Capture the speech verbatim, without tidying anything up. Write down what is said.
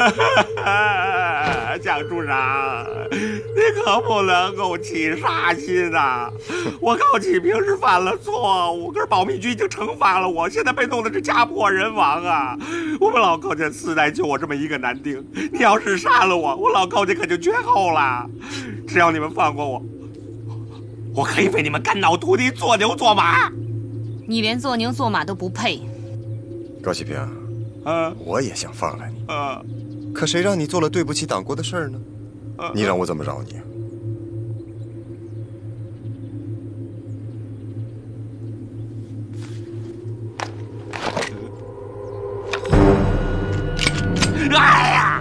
蒋处长，你可不能够起杀心呐！我高启平是犯了错误，可是保密局已经惩罚了我，现在被弄得是家破人亡啊！我们老高家四代就我这么一个男丁，你要是杀了我，我老高家可就绝后了。只要你们放过我，我可以为你们肝脑涂地，做牛做马。 你连做牛做马都不配。 高启平， 啊， 我也想放了你， 啊， 可谁让你做了对不起党国的事儿呢？ 啊， 你让我怎么饶你啊？ 哎呀！